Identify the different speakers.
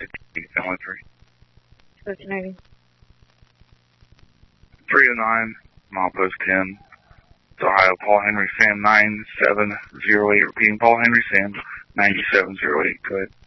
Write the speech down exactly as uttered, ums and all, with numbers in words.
Speaker 1: sixty, family three.
Speaker 2: Cincinnati.
Speaker 1: three oh nine, milepost ten. It's Ohio, Paul Henry, Sam nine seven zero eight. Repeating, Paul Henry, Sam nine seven zero eight. Go ahead.